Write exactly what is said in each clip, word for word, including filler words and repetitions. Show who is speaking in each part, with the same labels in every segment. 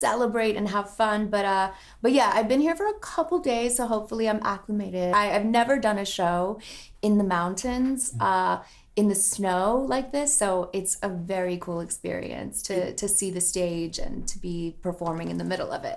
Speaker 1: celebrate and have fun. But uh, but yeah, I've been here for a couple days, so hopefully I'm acclimated. I, I've never done a show in the mountains, uh, in the snow like this, so it's a very cool experience to to see the stage and to be performing in the middle of it.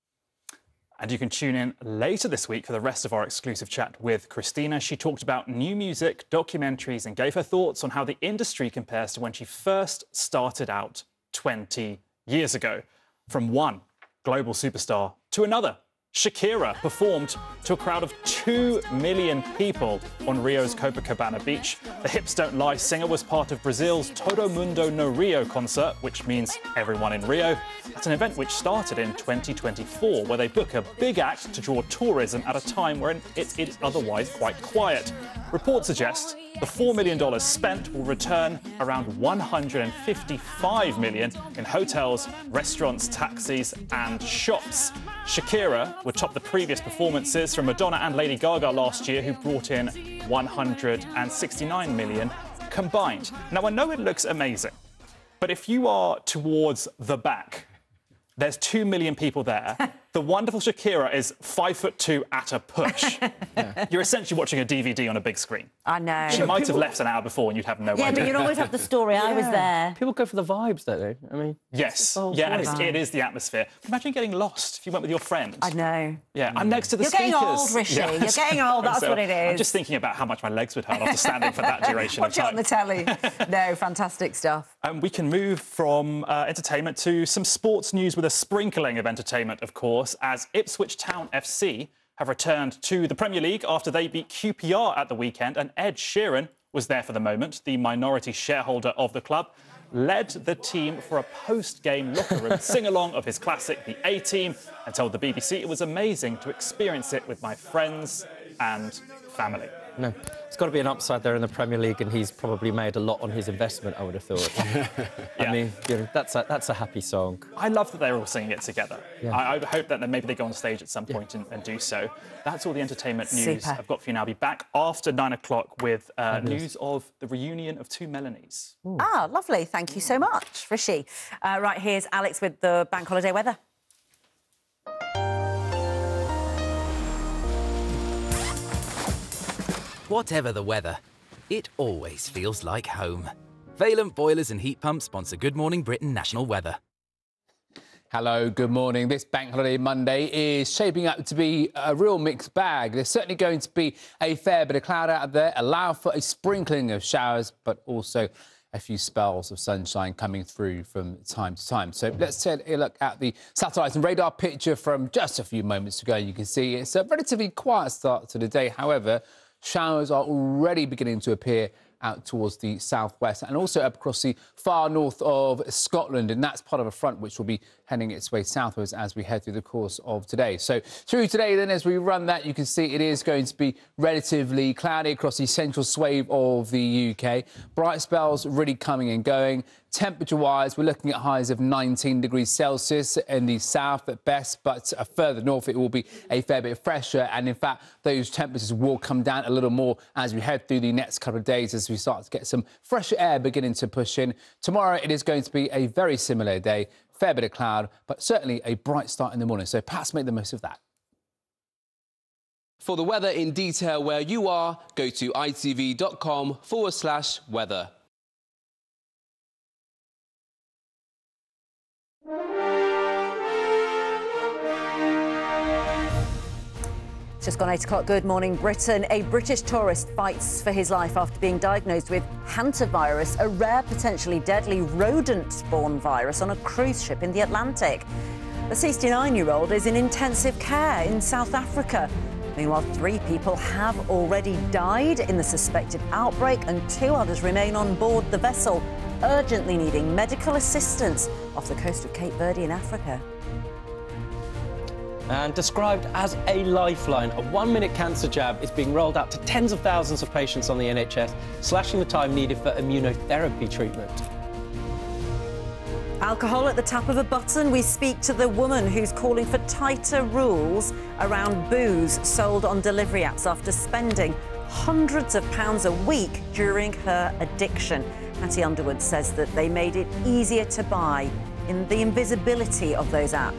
Speaker 2: And you can tune in later this week for the rest of our exclusive chat with Christina. She talked about new music, documentaries, and gave her thoughts on how the industry compares to when she first started out twenty years ago. From one global superstar to another, Shakira performed to a crowd of two million people on Rio's Copacabana beach. The Hips Don't Lie singer was part of Brazil's Todo Mundo no Rio concert, which means everyone in Rio. That's an event which started in twenty twenty-four, where they book a big act to draw tourism at a time when it is otherwise quite quiet. Reports suggest the four million dollars spent will return around one hundred fifty-five million dollars in hotels, restaurants, taxis and shops. Shakira would top the previous performances from Madonna and Lady Gaga last year, who brought in one hundred sixty-nine million dollars combined. Now, I know it looks amazing, but if you are towards the back, there's two million people there. The wonderful Shakira is five foot two at a push. Yeah. You're essentially watching a D V D on a big screen.
Speaker 3: I know.
Speaker 2: She might have left an hour before and you'd have no
Speaker 3: yeah,
Speaker 2: idea.
Speaker 3: Yeah, but you'd always have the story. Yeah. I was there.
Speaker 4: People go for the vibes, don't they? I mean...
Speaker 2: Yes. Yeah, and it's, it is the atmosphere. Imagine getting lost if you went with your friend.
Speaker 3: I know.
Speaker 2: Yeah, I'm next to the
Speaker 3: You're
Speaker 2: speakers.
Speaker 3: You're getting old, Rishi. Yeah. You're getting old, that's
Speaker 2: so,
Speaker 3: what it is.
Speaker 2: I'm just thinking about how much my legs would hurt after standing for that duration
Speaker 3: Watch
Speaker 2: of time.
Speaker 3: Watch it on the telly. No, fantastic stuff.
Speaker 2: And um, we can move from uh, entertainment to some sports news with a sprinkling of entertainment, of course, as Ipswich Town F C have returned to the Premier League after they beat Q P R at the weekend, and Ed Sheeran was there for the moment. The minority shareholder of the club led the team for a post-game locker room sing-along of his classic, The A-Team, and told the B B C it was amazing to experience it with my friends and family.
Speaker 4: No, it's got to be an upside there in the Premier League, and he's probably made a lot on his investment, I would have thought. Yeah. I mean, you know, that's, a, that's a happy song.
Speaker 2: I love that they're all singing it together.
Speaker 4: Yeah.
Speaker 2: I, I hope that maybe they go on stage at some point yeah. and, and do so. That's all the entertainment news
Speaker 3: Super.
Speaker 2: I've got for you now. I'll be back after nine o'clock with uh, news of the reunion of two Melanies.
Speaker 3: Ooh. Ah, lovely. Thank you so much, Rishi. Uh, right, here's Alex with the bank holiday weather.
Speaker 5: Whatever the weather, it always feels like home. Valent Boilers and Heat Pumps sponsor Good Morning Britain National Weather.
Speaker 6: Hello, good morning. This Bank Holiday Monday is shaping up to be a real mixed bag. There's certainly going to be a fair bit of cloud out there, allow for a sprinkling of showers, but also a few spells of sunshine coming through from time to time. So let's take a look at the satellite and radar picture from just a few moments ago. You can see it's a relatively quiet start to the day. However, showers are already beginning to appear out towards the southwest and also up across the far north of Scotland, and that's part of a front which will be heading its way southwards as we head through the course of today. So through today then, as we run that, you can see it is going to be relatively cloudy across the central swathe of the U K. Bright spells really coming and going. Temperature-wise, we're looking at highs of nineteen degrees Celsius in the south at best, but uh, further north it will be a fair bit fresher, and in fact those temperatures will come down a little more as we head through the next couple of days as we start to get some fresher air beginning to push in. Tomorrow it is going to be a very similar day, fair bit of cloud, but certainly a bright start in the morning, so perhaps make the most of that.
Speaker 7: For the weather in detail where you are, go to itv.com forward slash weather.
Speaker 3: It's just gone eight o'clock. Good morning, Britain. A British tourist fights for his life after being diagnosed with hantavirus, a rare, potentially deadly rodent-borne virus on a cruise ship in the Atlantic. The sixty-nine-year-old is in intensive care in South Africa. Meanwhile, three people have already died in the suspected outbreak, and two others remain on board the vessel, urgently needing medical assistance off the coast of Cape Verde in Africa.
Speaker 4: And described as a lifeline, a one-minute cancer jab is being rolled out to tens of thousands of patients on the N H S, slashing the time needed for immunotherapy treatment.
Speaker 3: Alcohol at the tap of a button. We speak to the woman who's calling for tighter rules around booze sold on delivery apps after spending hundreds of pounds a week during her addiction. Matty Underwood says that they made it easier to buy in the invisibility of those apps